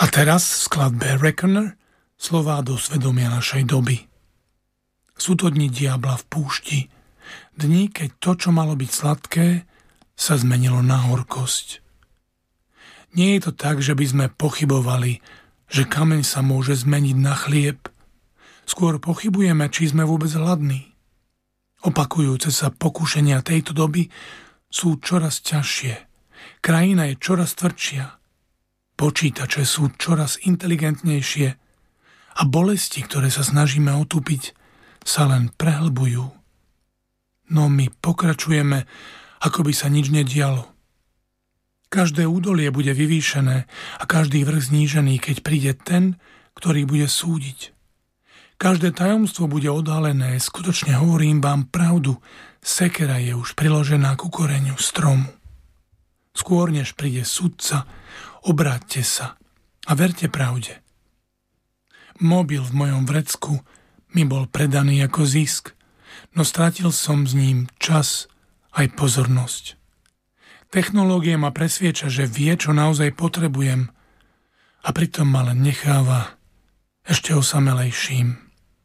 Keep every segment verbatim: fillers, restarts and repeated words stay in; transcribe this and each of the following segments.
teraz v skladbe Reckoner slová do svedomia našej doby. Sú to dni diabla v púšti, dni, keď to, čo malo byť sladké, sa zmenilo na horkosť. Nie je to tak, že by sme pochybovali, že kameň sa môže zmeniť na chlieb. Skôr pochybujeme, či sme vôbec hladní. Opakujúce sa pokušenia tejto doby sú čoraz ťažšie. Krajina je čoraz tvrdšia. Počítače sú čoraz inteligentnejšie a bolesti, ktoré sa snažíme otúpiť, sa len prehlbujú. No my pokračujeme, ako by sa nič nedialo. Každé údolie bude vyvýšené a každý vrch znížený, keď príde ten, ktorý bude súdiť. Každé tajomstvo bude odhalené, skutočne hovorím vám pravdu, sekera je už priložená ku koreňu stromu. Skôr než príde sudca, obráťte sa a verte pravde. Mobil v mojom vrecku mi bol predaný ako zisk, no stratil som s ním čas aj pozornosť. Technológia ma presvieča, že vie, čo naozaj potrebujem, a pritom ma len necháva ešte osamelejším.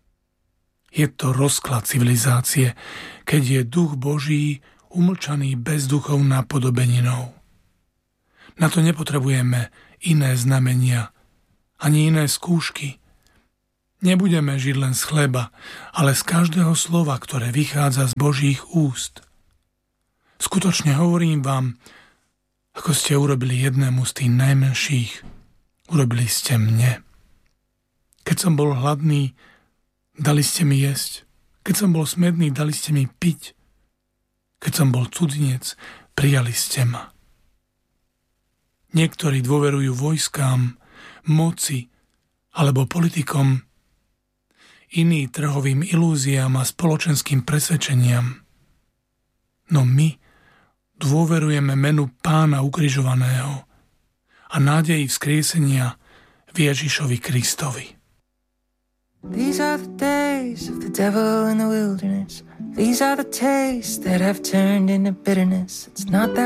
Je to rozklad civilizácie, keď je duch Boží umlčaný bezduchou napodobeninou. Na to nepotrebujeme iné znamenia, ani iné skúšky. Nebudeme žiť len z chleba, ale z každého slova, ktoré vychádza z Božích úst. Skutočne hovorím vám, ako ste urobili jednému z tých najmenších, urobili ste mne. Keď som bol hladný, dali ste mi jesť. Keď som bol smedný, dali ste mi piť. Keď som bol cudzinec, prijali ste ma. Niektorí dôverujú vojskám, moci alebo politikom, iní trhovým ilúziám a spoločenským presvedčeniam. No my dôverujeme menu Pána ukrižovaného a nádeji vzkriesenia v Ježišovi Kristovi. These are the days of the devil in the wilderness. These are the tastes that have turned into bitterness. It's not that